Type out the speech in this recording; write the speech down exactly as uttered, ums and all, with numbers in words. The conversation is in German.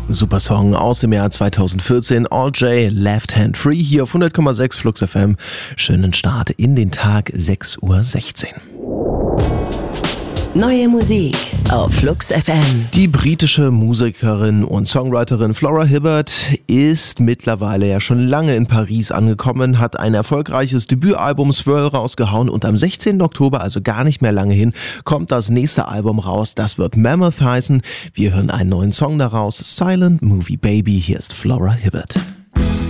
Super Song aus dem Jahr zweitausendvierzehn, All J, Left Hand Free, hier auf hundert Komma sechs Flux F M. Schönen Start in den Tag, sechs Uhr sechzehn. Neue Musik auf Flux F M. Die britische Musikerin und Songwriterin Flora Hibbert ist mittlerweile ja schon lange in Paris angekommen, hat ein erfolgreiches Debütalbum Swirl rausgehauen und am sechzehnten Oktober, also gar nicht mehr lange hin, kommt das nächste Album raus. Das wird Mammoth heißen. Wir hören einen neuen Song daraus, Silent Movie Baby. Hier ist Flora Hibbert.